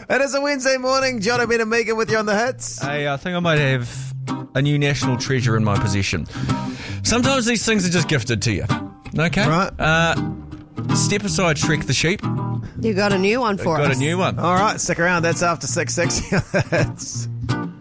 It is a Wednesday morning. Jono, Ben and Megan with you on the hits. Hey, I think I might have a new national treasure in my possession. Sometimes these things are just gifted to you. Okay? Right. Step aside, Shrek the sheep. You got a new one for us. Got a new one. All right, stick around. That's after 6:60.